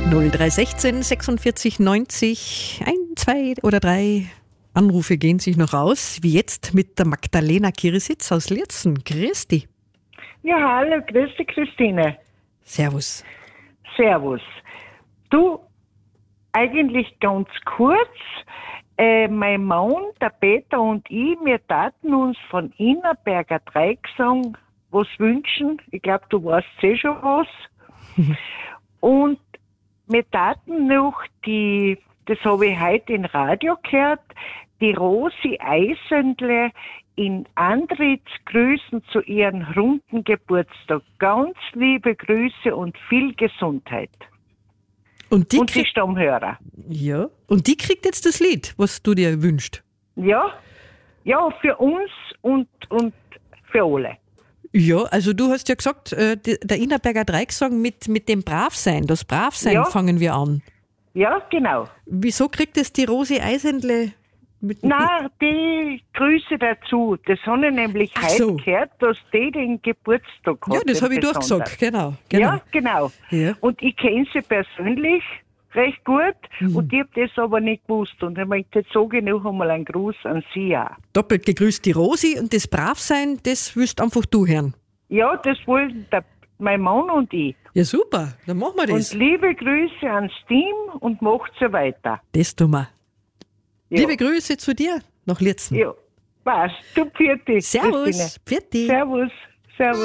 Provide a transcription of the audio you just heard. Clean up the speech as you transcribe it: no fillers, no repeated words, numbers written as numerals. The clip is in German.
0316 46 90 1, 2 oder 3 Anrufe gehen sich noch aus, wie jetzt mit der Magdalena Kirisitz aus Lierzen. Grüß dich. Ja, hallo, grüß dich, Christine. Servus. Servus. Du, eigentlich ganz kurz, mein Mann, der Peter und ich, wir taten uns von Innerberger Dreiecksang was wünschen. Ich glaube, du weißt schon was. Und wir taten noch das habe ich heute im Radio gehört, die Rosi Eisendle in Andritz grüßen zu ihrem runden Geburtstag. Ganz liebe Grüße und viel Gesundheit. Und die Stammhörer. Ja. Und die kriegt jetzt das Lied, was du dir wünschst. Ja, für uns und für alle. Ja, also du hast ja gesagt, der Innerberger Dreiecksang mit dem Bravsein, das Bravsein fangen wir an. Ja, genau. Wieso kriegt es die Rosi Eisendle? Nein, die Grüße dazu. Das habe ich nämlich heute gehört, dass die den Geburtstag hat. Ja, das habe ich durchgesagt, genau. Ja, genau. Ja. Und ich kenne sie persönlich recht gut und ich habe das aber nicht gewusst. Und ich möchte jetzt so genug einmal einen Gruß an sie auch. Doppelt gegrüßt die Rosi und das Bravsein, das willst einfach du hören. Ja, das wollen mein Mann und ich. Ja, super, dann machen wir das. Und liebe Grüße ans Team und macht so weiter. Das tun wir. Ja. Liebe Grüße zu dir nach Lierzen. Ja, passt. Du, Pfiat dich, Servus. Christine. Pfiat dich. Servus. Servus.